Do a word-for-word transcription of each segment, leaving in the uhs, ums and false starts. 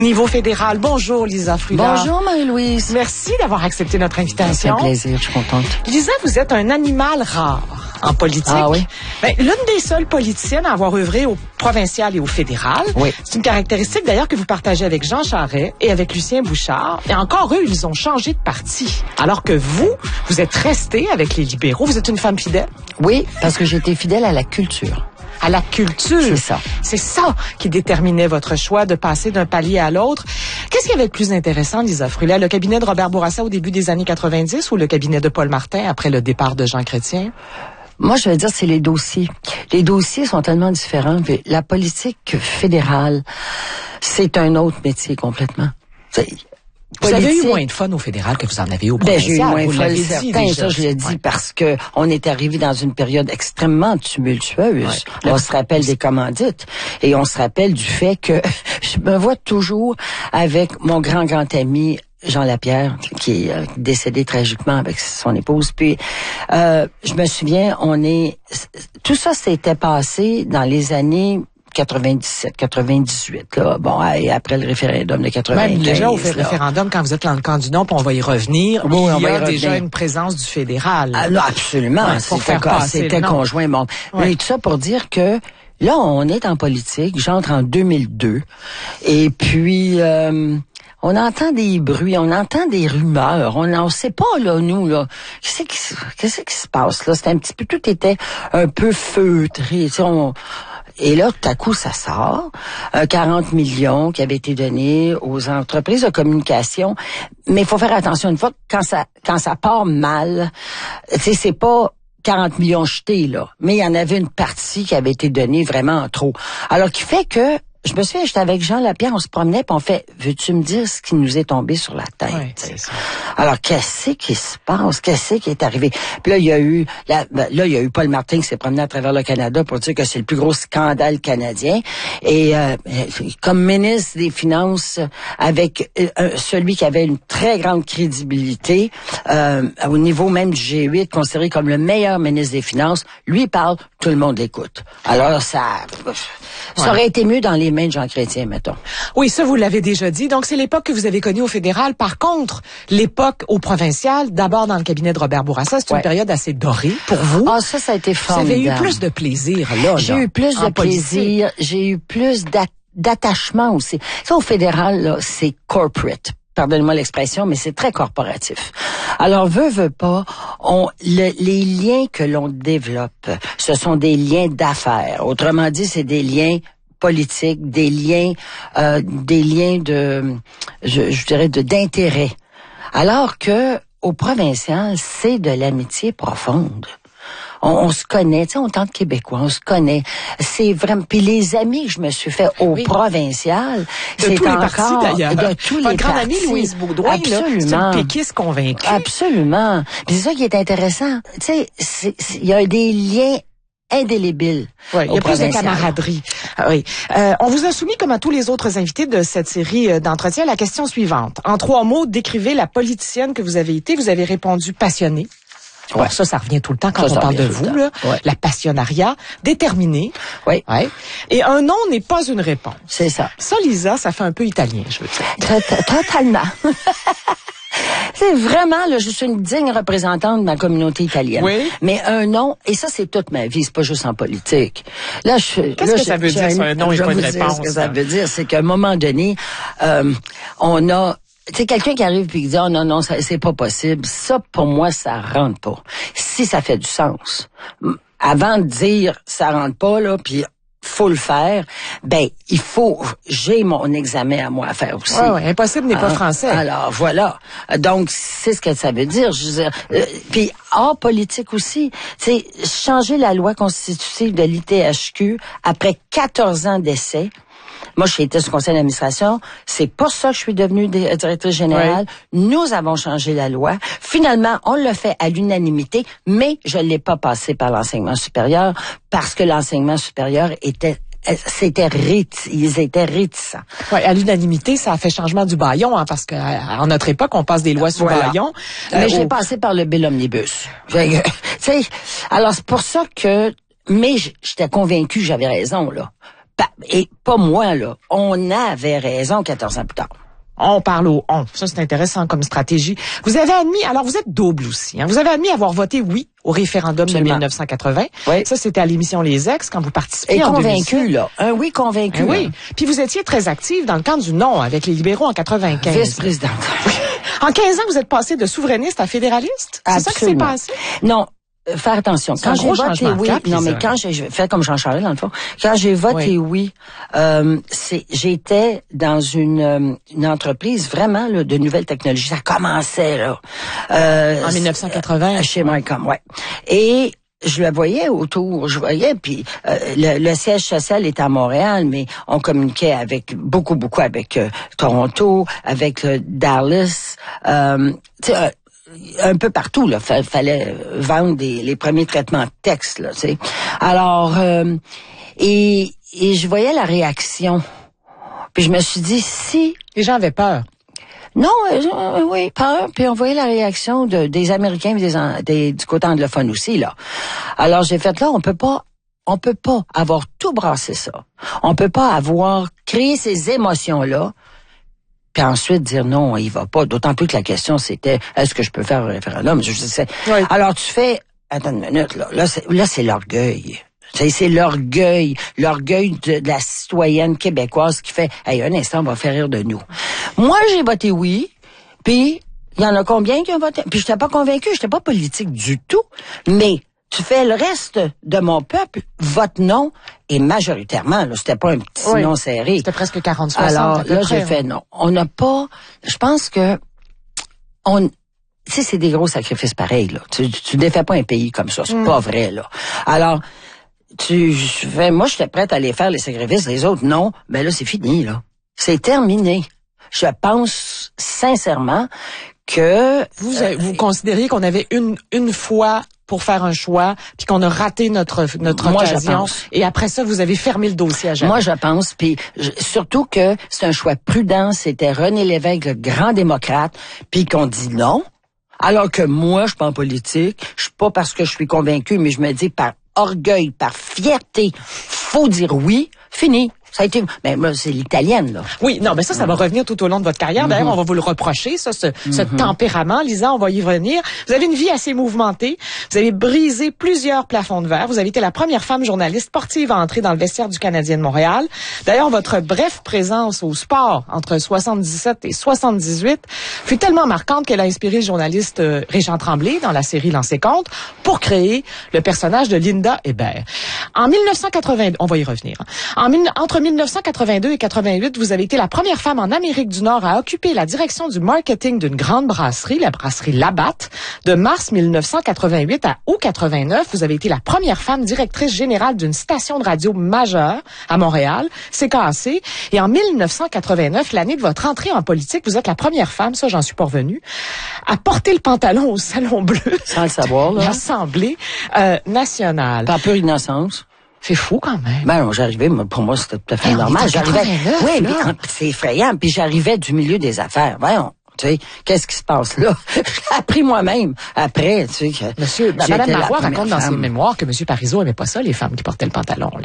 Niveau fédéral. Bonjour, Lisa Frula. Bonjour, Marie-Louise. Merci d'avoir accepté notre invitation. Ça fait plaisir, je suis contente. Lisa, vous êtes un animal rare en politique. Ah oui? Ben, l'une des seules politiciennes à avoir œuvré au provincial et au fédéral. Oui. C'est une caractéristique d'ailleurs que vous partagez avec Jean Charest et avec Lucien Bouchard. Et encore eux, ils ont changé de parti. Alors que vous, vous êtes resté avec les libéraux. Vous êtes une femme fidèle? Oui, parce que j'étais fidèle à la culture. À la culture. C'est ça. C'est ça qui déterminait votre choix de passer d'un palier à l'autre. Qu'est-ce qui avait le plus intéressant, Lisa Frula? Le cabinet de Robert Bourassa au début des années quatre-vingt-dix ou le cabinet de Paul Martin après le départ de Jean Chrétien? Moi, je veux dire, c'est les dossiers. Les dossiers sont tellement différents. La politique fédérale, c'est un autre métier complètement. C'est... Vous Politique. avez eu moins de fun au fédéral que vous en avez eu au Ben, provincial. j'ai eu moins vous de fun, l'avez certain, dit déjà. ça je l'ai dit Ouais. parce que on est arrivé dans une période extrêmement tumultueuse. Ouais. On se rappelle des commandites et on se rappelle du fait que je me vois toujours avec mon grand grand ami Jean Lapierre, qui est euh, décédé tragiquement avec son épouse. Puis, euh, je me souviens, on est, tout ça s'était passé dans les années quatre-vingt-dix-sept, quatre-vingt-dix-huit, là. Bon, et après le référendum de quatre-vingt-quinze. Même déjà au là. référendum, quand vous êtes dans le camp du non, puis on va y revenir, Oui, on il y va y a déjà revenir. une présence du fédéral. Ah, non, absolument. Ouais, pour c'était faire passer c'était le nom. conjoint. Bon. Ouais. Mais tout ça pour dire que là, on est en politique. J'entre en deux mille deux. Et puis... Euh, on entend des bruits, on entend des rumeurs, on ne sait pas, là, nous, là, qu'est-ce qui, qu'est-ce qui se passe, là? C'était un petit peu, tout était un peu feutré, tu sais, on... Et là, tout à coup, ça sort, euh, quarante millions qui avaient été donnés aux entreprises de communication. Mais il faut faire attention une fois, quand ça, quand ça part mal, tu sais, c'est pas quarante millions jetés, là. Mais il y en avait une partie qui avait été donnée vraiment en trop. Alors, qui fait que, je me souviens, j'étais avec Jean Lapierre, on se promenait, puis on fait, veux-tu me dire ce qui nous est tombé sur la tête? Ouais, c'est ça. Alors, qu'est-ce qui se passe? Qu'est-ce qui est arrivé? Puis là, il y a eu, là, ben, là, il y a eu Paul Martin qui s'est promené à travers le Canada pour dire que c'est le plus gros scandale canadien. Et euh, comme ministre des Finances, avec euh, celui qui avait une très grande crédibilité, euh, au niveau même du G huit, considéré comme le meilleur ministre des Finances, lui parle, tout le monde l'écoute. Alors, ça... Ça Ouais. aurait été mieux dans les mains de Jean Chrétien, mettons. Oui, ça, vous l'avez déjà dit. Donc, c'est l'époque que vous avez connue au fédéral. Par contre, l'époque au provincial, d'abord dans le cabinet de Robert Bourassa, c'est une Ouais. période assez dorée pour vous. Ah, ça, ça a été Vous formidable. avez eu plus de plaisir, là. J'ai là, eu plus en de politique. plaisir, j'ai eu plus d'a- d'attachement aussi. Ça, au fédéral, là, c'est corporate. Pardonnez-moi l'expression, mais c'est très corporatif. Alors, veut, veut pas, on, le, les liens que l'on développe, ce sont des liens d'affaires. Autrement dit, c'est des liens politiques, des liens, euh, des liens de, je, je dirais, de d'intérêt. Alors que au provincial, c'est de l'amitié profonde. On, on se connaît, tu sais, on tente québécois, on se connaît. C'est vraiment. Puis les amis que je me suis fait au Oui. provincial, De c'est tous les encore partis, d'ailleurs. de tous les Votre grande partis. amie Louise Baudouin, là, c'est Absolument. une péquiste convaincue. Absolument. Puis c'est ça qui est intéressant. Tu sais, c'est- c'est- il y a des liens indélébiles. Oui, il y au a plus de provincial. camaraderie. Ah oui. Euh, on vous a soumis, comme à tous les autres invités de cette série euh, d'entretiens, la question suivante. En trois mots, décrivez la politicienne que vous avez été. Vous avez répondu passionnée. Ouais. Alors ça, ça revient tout le temps quand Ça, on ça parle de revient tout vous, le là. temps. Ouais. La passionnariat, déterminée. Oui, Ouais. Et un non n'est pas une réponse. c'est ça. Ça, Lisa, ça fait un peu italien, je veux dire. Tot- Totalement. C'est vraiment, là, je suis une digne représentante de ma communauté italienne. Oui. Mais un nom, et ça, c'est toute ma vie, c'est pas juste en politique. Là, je, Qu'est-ce là, que je- ça veut j'ai dire, ça, un nom et je pas vais une vous dire réponse, Ce que ça là? veut dire, c'est qu'à un moment donné, euh, on a, tu sais, quelqu'un qui arrive puis qui dit, oh non, non, ça, c'est pas possible. Ça, pour moi, ça rentre pas. Si ça fait du sens. Avant de dire, ça rentre pas, là, puis faut le faire, ben, il faut, j'ai mon examen à moi à faire aussi. Ouais, ouais, impossible n'est pas Ah, français. Alors, voilà. Donc, c'est ce que ça veut dire. Je veux dire, euh, puis, hors politique aussi, c'est changer la loi constitutive de l'I T H Q après quatorze ans d'essai. Moi, j'ai été sur le conseil d'administration. C'est pour ça que je suis devenue dé- directrice générale. Nous avons changé la loi. Finalement, on l'a fait à l'unanimité, mais je ne l'ai pas passé par l'enseignement supérieur parce que l'enseignement supérieur était c'était réti- ils étaient réticents. Ouais, à l'unanimité, ça a fait changement du bâillon, hein, parce que à notre époque, on passe des lois sous Voilà. bâillon. Mais Euh, j'ai au- passé par le bill omnibus. Fait que, tu sais, alors c'est pour ça que, mais j- j'étais convaincue que j'avais raison là. Et pas moi, là. On avait raison quatorze ans plus tard. On parle au on. Ça, c'est intéressant comme stratégie. Vous avez admis, alors vous êtes double aussi, hein, vous avez admis avoir voté oui au référendum Absolument. de dix-neuf cent quatre-vingts. Oui. Ça, c'était à l'émission Les Ex, quand vous participiez Et en convaincu, là. Un oui convaincu. Oui. Hein. Puis vous étiez très active dans le camp du non avec les libéraux en quatre-vingt-quinze. Vice-présidente. En quinze ans, vous êtes passé de souverainiste à fédéraliste? C'est ça qui s'est passé? Non. Euh, faire attention. Quand j'ai voté oui, cap, non mais quand j'ai fait comme Jean-Charles dans le fond, quand j'ai voté oui, oui euh, c'est j'étais dans une, euh, une entreprise vraiment là, de nouvelles technologies. Ça commençait là. Euh, en dix-neuf cent quatre-vingts. Euh, chez Mycom, ouais. Et je le voyais autour, je voyais, puis euh, le, le siège social était à Montréal, mais on communiquait avec beaucoup, beaucoup avec euh, Toronto, avec euh, Dallas. Euh, tu sais, euh, un peu partout, là, F- fallait vendre des, les premiers traitements de texte, là, tu sais. Alors, euh, et, et je voyais la réaction. Puis je me suis dit, si... Les gens avaient peur. Non, euh, oui, peur. Puis on voyait la réaction de, des Américains et des, des, du côté anglophone aussi, là. Alors j'ai fait, là, on peut pas... On peut pas avoir tout brassé ça. On peut pas avoir créé ces émotions-là puis ensuite dire non, il va pas. D'autant plus que la question c'était est-ce que je peux faire un référendum? Je sais. Oui. Alors tu fais attends une minute là, là c'est, là, c'est l'orgueil. C'est, c'est l'orgueil, l'orgueil de, de la citoyenne québécoise qui fait hey, un instant, on va faire rire de nous. Moi, j'ai voté oui, puis il y en a combien qui ont voté? Puis j'étais pas convaincue, j'étais pas politique du tout, mais tu fais le reste de mon peuple, vote non, et majoritairement, là, c'était pas un petit oui, non serré. C'était presque quarante soixante. Alors, à peu là, près, j'ai fait non. On n'a pas, je pense que, on, tu sais, c'est des gros sacrifices pareils, là. Tu, tu défais pas un pays comme ça, c'est mm. pas vrai, là. Alors, tu fais, moi, j'étais prête à aller faire les sacrifices, les autres, non. Ben là, c'est fini, là. C'est terminé. Je pense, sincèrement, que... Vous, euh, vous considériez qu'on avait une, une fois pour faire un choix, puis qu'on a raté notre notre moi, occasion, et après ça, vous avez fermé le dossier à jamais. Moi, je pense, puis surtout que c'est un choix prudent, c'était René Lévesque, le grand démocrate, puis qu'on dit non, alors que moi, je suis pas en politique, je suis pas parce que je suis convaincu, mais je me dis par orgueil, par fierté, faut dire oui, fini. Ça a été, mais moi, c'est l'italienne, là. Oui, non, mais ça, ça va revenir tout au long de votre carrière. D'ailleurs, mm-hmm. on va vous le reprocher, ça, ce, mm-hmm. ce tempérament. Lisa, on va y revenir. Vous avez une vie assez mouvementée. Vous avez brisé plusieurs plafonds de verre. Vous avez été la première femme journaliste sportive à entrer dans le vestiaire du Canadien de Montréal. D'ailleurs, votre brève présence au sport entre soixante-dix-sept et soixante-dix-huit fut tellement marquante qu'elle a inspiré le journaliste euh, Régent Tremblay dans la série Lancez compte pour créer le personnage de Linda Hébert. En dix-neuf cent quatre-vingt, on va y revenir. En, entre dix-neuf cent quatre-vingt-deux et quatre-vingt-huit, vous avez été la première femme en Amérique du Nord à occuper la direction du marketing d'une grande brasserie, la brasserie Labatt. De mars dix-neuf cent quatre-vingt-huit à août quatre-vingt-neuf, vous avez été la première femme directrice générale d'une station de radio majeure à Montréal, C K A C. Et en dix-neuf cent quatre-vingt-neuf, l'année de votre entrée en politique, vous êtes la première femme, ça j'en suis pas revenue, à porter le pantalon au Salon Bleu. Sans le savoir, là. L'Assemblée euh, nationale. Par pure innocence. C'est fou quand même. Ben non, j'arrivais, pour moi c'était tout à fait hey, normal. J'arrivais, oui, mais c'est effrayant. Puis j'arrivais du milieu des affaires. Voyons, tu sais, qu'est-ce qui se passe là Je l'ai appris moi-même après, tu sais. Que Monsieur, ben, Madame Marois raconte dans ses mémoires que Monsieur Parizeau aimait pas ça, les femmes qui portaient le pantalon là.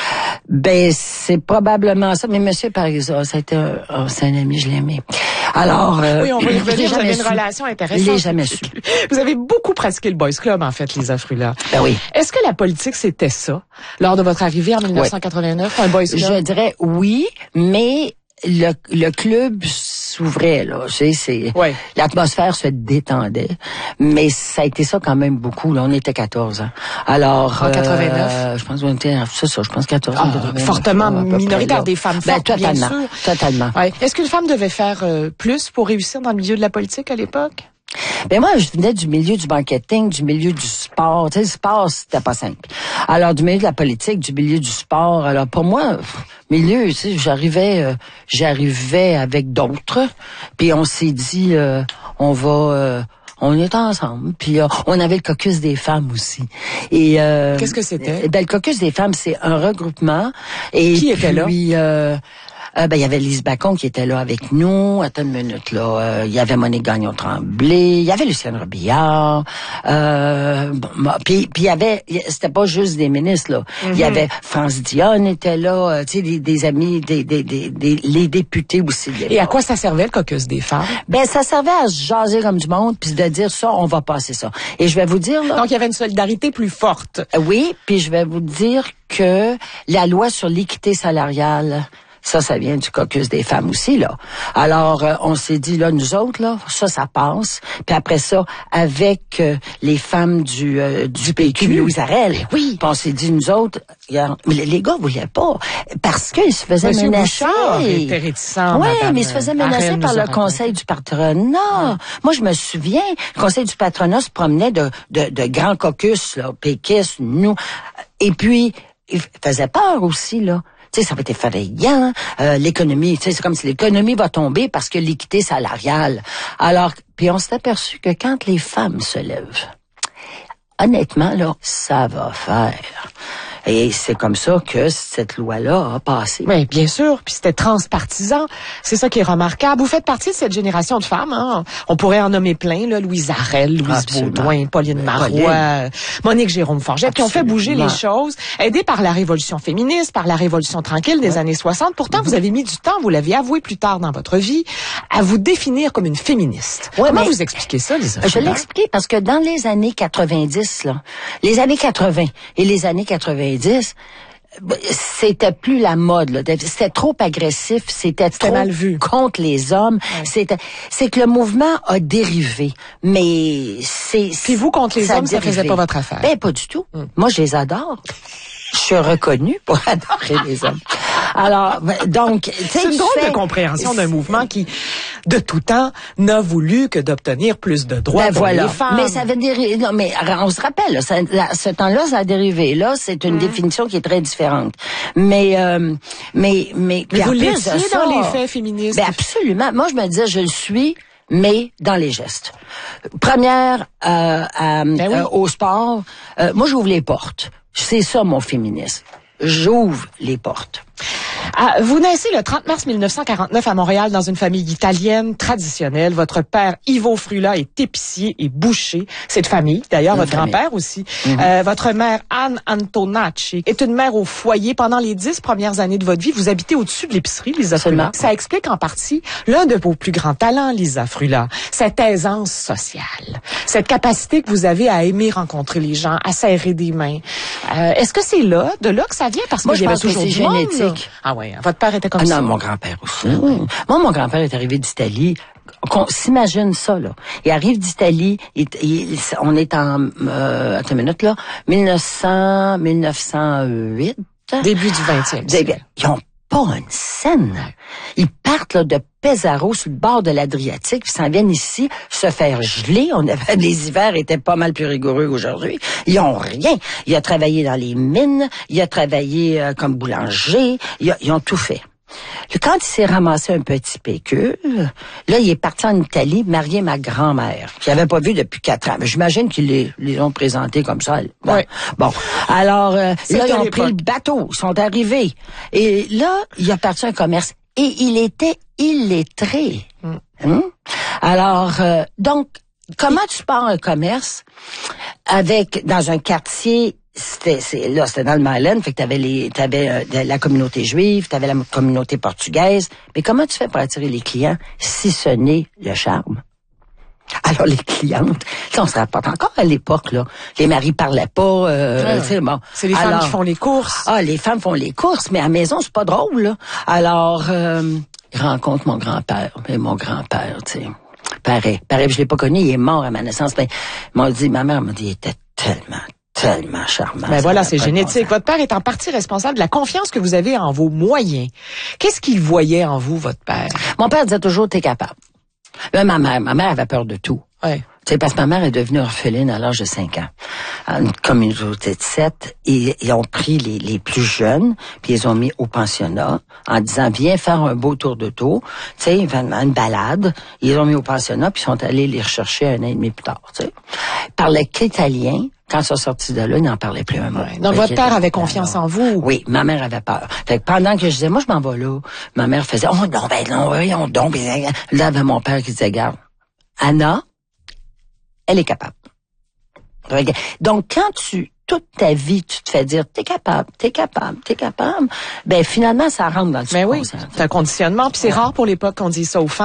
Ben c'est probablement ça, mais Monsieur Parizeau, ça a été un, oh, c'est un ami, je l'aimais. Alors, euh, oui, on va y revenir. Vous avez une relation intéressante. Je l'ai jamais su. Vous avez beaucoup pratiqué le Boys Club, en fait, Lisa Frula. Ben oui. Est-ce que la politique, c'était ça, lors de votre arrivée en dix-neuf cent quatre-vingt-neuf, oui. un Boys Club? Je dirais oui, mais le, le club s'ouvrait, là. Tu sais, c'est, oui. l'atmosphère se détendait. Mais ça a été ça quand même beaucoup, là. On était quatorze ans. Alors. En quatre-vingt-neuf? Euh, je pense qu'on était, c'est ça, je pense quatorze ans. Ah, fortement minoritaire, des femmes fortes, ben, totalement, bien sûr. Totalement. Ouais. Est-ce qu'une femme devait faire euh, plus pour réussir dans le milieu de la politique à l'époque? Ben moi, je venais du milieu du marketing, du milieu du sport. Tu sais, le sport, c'était pas simple. Alors, du milieu de la politique, du milieu du sport. Alors, pour moi, pff, milieu, tu sais, j'arrivais, euh, j'arrivais avec d'autres. Puis on s'est dit, euh, on va... Euh, on est ensemble. Puis euh, on avait le caucus des femmes aussi. Et euh, qu'est-ce que c'était? Ben, le caucus des femmes, c'est un regroupement. Et qui puis, était là? Euh, Euh, ben, il y avait Lise Bacon qui était là avec nous. Attends une minute, là. Euh, il y avait Monique Gagnon-Tremblay. Il y avait Lucienne Robillard. Euh, bon, puis, puis il y avait... C'était pas juste des ministres, là. Mm-hmm. Il y avait France Dionne était là. Euh, tu sais, des, des amis, des, des, des, des, les députés aussi. Et à quoi ça servait, le caucus des femmes? Ben, ça servait à se jaser comme du monde, puis de dire ça, on va passer ça. Et je vais vous dire... Là, donc, il y avait une solidarité plus forte. Oui, puis je vais vous dire que la loi sur l'équité salariale... Ça, ça vient du caucus des femmes aussi, là. Alors, euh, on s'est dit, là, nous autres, là, ça, ça passe. Puis après ça, avec euh, les femmes du, euh, du, du P Q, Louise Arel. Oui. Puis on s'est dit, nous autres, regarde, mais les gars voulaient pas. Parce qu'ils se faisaient Monsieur menacer. Bouchard était réticent. Oui, Madame mais ils se faisaient menacer Arel par le conseil du patronat. Ouais. Moi, je me souviens, le conseil du patronat se promenait de, de, de grands caucus, là, péquistes, nous. Et puis, il faisait peur aussi, là. Tu sais, ça va être effrayant. Euh, l'économie, tu sais, c'est comme si l'économie va tomber parce que l'équité salariale. Alors, puis on s'est aperçu que quand les femmes se lèvent, honnêtement, là, ça va faire. Et c'est comme ça que cette loi-là a passé. Oui, bien sûr. Puis c'était transpartisan. C'est ça qui est remarquable. Vous faites partie de cette génération de femmes. Hein? On pourrait en nommer plein. Là. Louise Arel, Louise Absolument. Baudouin, Pauline Marois, Pauline. Monique Jérôme-Forget, qui ont fait bouger les choses, aidées par la Révolution féministe, par la Révolution tranquille des ouais. années soixante. Pourtant, mm-hmm. vous avez mis du temps, vous l'avez avoué plus tard dans votre vie, à vous définir comme une féministe. Ouais, Comment vous expliquez ça, Lisa? Je l'explique parce que dans les années quatre-vingt-dix, là, les années quatre-vingts et les années quatre-vingt-dix, c'était plus la mode, là. C'était trop agressif, c'était trop mal vu contre les hommes. Ouais. C'était, c'est que le mouvement a dérivé, mais c'est. Puis vous contre les hommes, ça faisait pas votre affaire. Ben pas du tout. Mm. Moi, je les adore. Je suis reconnue pour adorer les hommes. Alors, donc, c'est une drôle fais... de compréhension d'un mouvement qui, de tout temps, n'a voulu que d'obtenir plus de droits ben pour voilà. les femmes. Mais ça veut dire, non, mais on se rappelle, là, ça, là, ce temps-là, ça a dérivé. Là, c'est une mmh. définition qui est très différente. Mais, euh, mais, mais, mais vous l'étiez dans les faits féministes. Ben absolument. Moi, je me disais, je le suis. Mais dans les gestes. Première, euh, à, ben oui. euh, au sport, euh, moi, j'ouvre les portes. C'est ça, mon féminisme. J'ouvre les portes. Ah, vous naissez le trente mars mille neuf cent quarante-neuf à Montréal dans une famille italienne traditionnelle. Votre père, Ivo Frula, est épicier et boucher. C'est de famille. D'ailleurs, votre famille. grand-père aussi. Mm-hmm. Euh, votre mère, Anne Antonacci, est une mère au foyer. Pendant les dix premières années de votre vie, vous habitez au-dessus de l'épicerie, Lisa Frula. Ça explique en partie l'un de vos plus grands talents, Lisa Frula. Cette aisance sociale. Cette capacité que vous avez à aimer rencontrer les gens, à serrer des mains. Euh, est-ce que c'est là, de là que ça vient? Parce Moi, qu'il y avait pense toujours que c'est du monde, génétique. Ah oui, votre père était comme ah ça. Non, mon grand-père aussi. Mmh. Oui. Moi, mon grand-père est arrivé d'Italie. On s'imagine ça, là. Il arrive d'Italie, il, il, on est en, euh, attends une minute, là, mille neuf cents, mille neuf cent huit. Début du vingtième siècle. Ils ont pas une scène. Ils partent, là, de Pesaro, sur le bord de l'Adriatique, puis s'en viennent ici se faire geler. On avait, les hivers étaient pas mal plus rigoureux qu'aujourd'hui. Ils ont rien. Il a travaillé dans les mines, il a travaillé euh, comme boulanger, il a, ils ont tout fait. Quand il s'est ramassé un petit pécule, là, il est parti en Italie marier ma grand-mère, qu'il n'avait pas vu depuis quatre ans. Mais j'imagine qu'ils les, les ont présentés comme ça. Bon, oui. bon. Alors, euh, là, ils ont l'époque. pris le bateau, ils sont arrivés. Et là, il a parti un commerce. Et il était illettré. Mm. Hum? Alors, euh, donc, comment tu pars un commerce avec, dans un quartier... C'était, c'est, là, c'était dans le Myland, fait que t'avais les, t'avais euh, la communauté juive, t'avais la communauté portugaise. Mais comment tu fais pour attirer les clients si ce n'est le charme? Alors, les clientes, on se rapporte encore à l'époque, là. Les maris parlaient pas, euh, ouais. bon. C'est les Alors, femmes qui font les courses. Ah, les femmes font les courses, mais à la maison, c'est pas drôle, là. Alors, euh, je rencontre mon grand-père, et mon grand-père, tu sais. Pareil, pareil, je l'ai pas connu, il est mort à ma naissance, mais, il m'a dit, ma mère m'a dit, il était tellement, tellement charmant. Ben voilà, c'est génétique. Votre père est en partie responsable de la confiance que vous avez en vos moyens. Qu'est-ce qu'il voyait en vous, votre père? Mon père disait toujours, t'es capable. Mais ma mère, ma mère avait peur de tout. Ouais. Tu sais, parce que ma mère est devenue orpheline à l'âge de cinq ans. À une communauté de sept, et ils ont pris les, les plus jeunes, puis ils ont mis au pensionnat, en disant, viens faire un beau tour de taux, tu sais, une, une balade. Ils ont mis au pensionnat, puis ils sont allés les rechercher un an et demi plus tard, tu sais. Ils parlaient qu'italien, Quand ils sont sortis de là, ils n'en parlaient plus un mot. Ouais. Donc, votre père avait confiance en vous? Oui, ma mère avait peur. Fait que pendant que je disais, moi, je m'en vais là, ma mère faisait, oh non, ben non, voyons donc. Là, il y avait mon père qui disait, garde, Anna, elle est capable. Donc, quand tu, toute ta vie, tu te fais dire, t'es capable, t'es capable, t'es capable, ben finalement, ça rentre dans le subconscient. Ben oui, c'est un conditionnement, puis c'est ouais. rare pour l'époque qu'on dit ça aux femmes.